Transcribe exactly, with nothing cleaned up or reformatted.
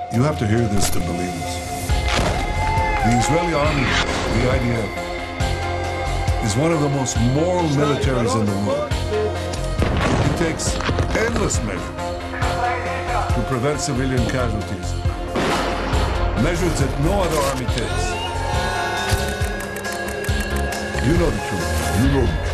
You have to hear this to believe this. The Israeli army, the I D F, is one of the most moral militaries in the world. It takes endless measures to prevent civilian casualties. Measures that no other army takes. You know the truth. You know the truth.